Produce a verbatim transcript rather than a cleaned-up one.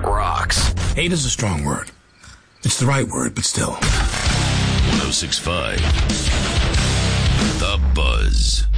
rocks. Hate is a strong word. It's the right word, but still. one oh six point five The Buzz.